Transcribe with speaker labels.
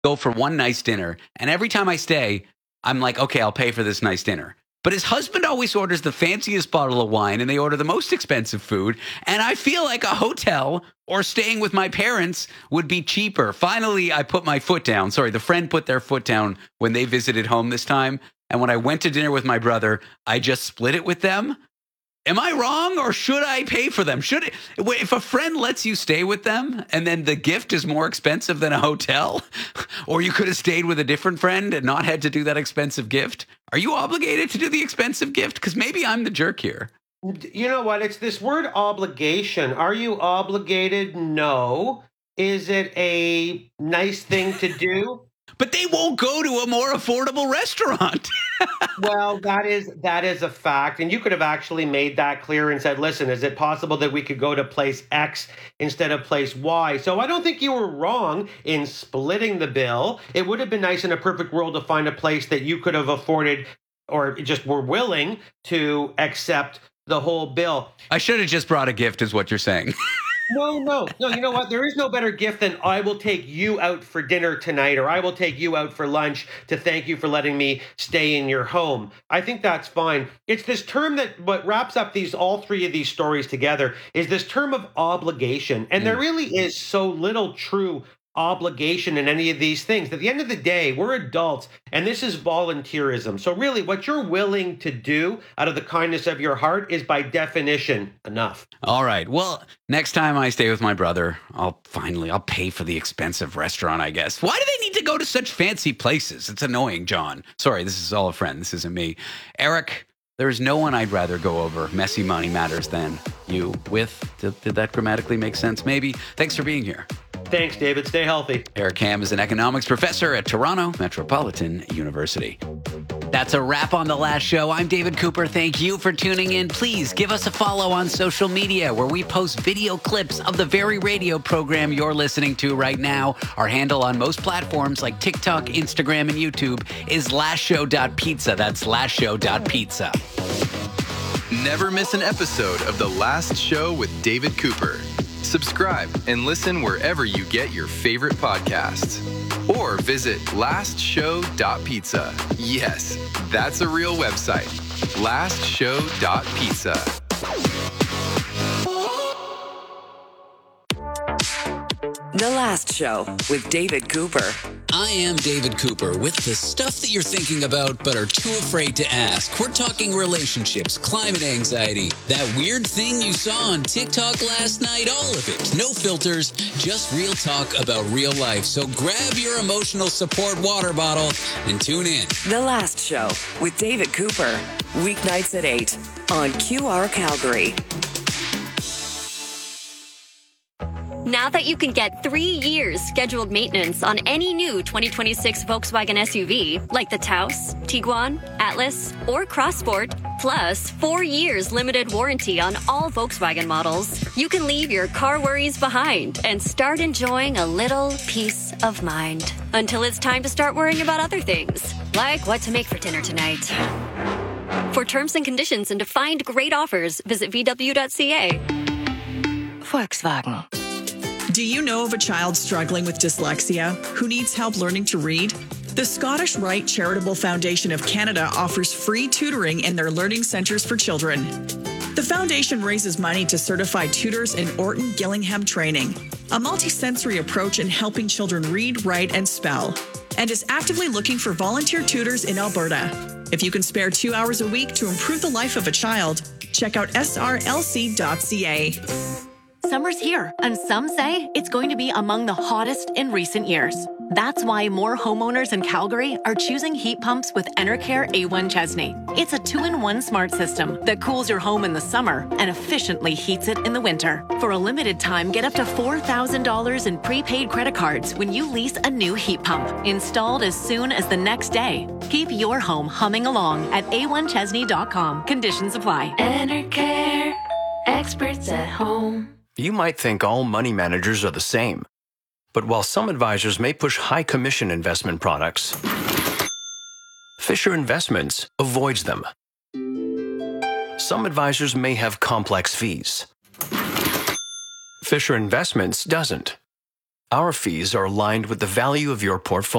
Speaker 1: go for one nice dinner. And every time I stay, I'm like, okay, I'll pay for this nice dinner. But his husband always orders the fanciest bottle of wine and they order the most expensive food. And I feel like a hotel or staying with my parents would be cheaper. Finally, I put my foot down. Sorry, the friend put their foot down when they visited home this time. And when I went to dinner with my brother, I just split it with them. Am I wrong, or should I pay for them? If a friend lets you stay with them and then the gift is more expensive than a hotel, or you could have stayed with a different friend and not had to do that expensive gift, are you obligated to do the expensive gift? Because maybe I'm the jerk here.
Speaker 2: You know what? It's this word obligation. Are you obligated? No. Is it a nice thing to do?
Speaker 1: But they won't go to a more affordable restaurant.
Speaker 2: Well, that is a fact. And you could have actually made that clear and said, listen, is it possible that we could go to place X instead of place Y? So I don't think you were wrong in splitting the bill. It would have been nice in a perfect world to find a place that you could have afforded or just were willing to accept the whole bill.
Speaker 1: I should have just brought a gift is what you're saying.
Speaker 2: No. You know what? There is no better gift than I will take you out for dinner tonight, or I will take you out for lunch to thank you for letting me stay in your home. I think that's fine. It's this term that what wraps up all three of these stories together is this term of obligation. And there really is so little true obligation in any of these things. At the end of the day, we're adults and this is volunteerism. So really what you're willing to do out of the kindness of your heart is by definition enough.
Speaker 1: All right. Well, next time I stay with my brother, I'll pay for the expensive restaurant, I guess. Why do they need to go to such fancy places? It's annoying, John. Sorry, this is all a friend. This isn't me. Eric, there's no one I'd rather go over messy money matters than you with. Did that grammatically make sense? Maybe. Thanks for being here.
Speaker 2: Thanks, David. Stay healthy.
Speaker 1: Eric Ham is an economics professor at Toronto Metropolitan University. That's a wrap on The Last Show. I'm David Cooper. Thank you for tuning in. Please give us a follow on social media where we post video clips of the very radio program you're listening to right now. Our handle on most platforms like TikTok, Instagram, and YouTube is lastshow.pizza. That's lastshow.pizza.
Speaker 3: Never miss an episode of The Last Show with David Cooper. Subscribe and listen wherever you get your favorite podcasts. Or visit lastshow.pizza. Yes, that's a real website. lastshow.pizza.
Speaker 4: The Last Show with David Cooper.
Speaker 1: I am David Cooper with the stuff that you're thinking about but are too afraid to ask. We're talking relationships, climate anxiety, that weird thing you saw on TikTok last night, all of it. No filters, just real talk about real life. So grab your emotional support water bottle and tune in.
Speaker 4: The Last Show with David Cooper. Weeknights at 8 on QR Calgary.
Speaker 5: Now that you can get 3 years scheduled maintenance on any new 2026 Volkswagen SUV, like the Taos, Tiguan, Atlas, or Crossport, plus 4 years limited warranty on all Volkswagen models, you can leave your car worries behind and start enjoying a little peace of mind. Until it's time to start worrying about other things, like what to make for dinner tonight. For terms and conditions and to find great offers, visit VW.ca.
Speaker 4: Volkswagen.
Speaker 6: Do you know of a child struggling with dyslexia who needs help learning to read? The Scottish Rite Charitable Foundation of Canada offers free tutoring in their learning centres for children. The foundation raises money to certify tutors in Orton Gillingham training, a multisensory approach in helping children read, write, and spell, and is actively looking for volunteer tutors in Alberta. If you can spare 2 hours a week to improve the life of a child, check out srlc.ca.
Speaker 7: Summer's here, and some say it's going to be among the hottest in recent years. That's why more homeowners in Calgary are choosing heat pumps with Enercare A1 Chesney. It's a 2-in-1 smart system that cools your home in the summer and efficiently heats it in the winter. For a limited time, get up to $4,000 in prepaid credit cards when you lease a new heat pump, installed as soon as the next day. Keep your home humming along at a1chesney.com. Conditions apply.
Speaker 8: Enercare, experts at home.
Speaker 9: You might think all money managers are the same. But while some advisors may push high commission investment products, Fisher Investments avoids them. Some advisors may have complex fees. Fisher Investments doesn't. Our fees are aligned with the value of your portfolio.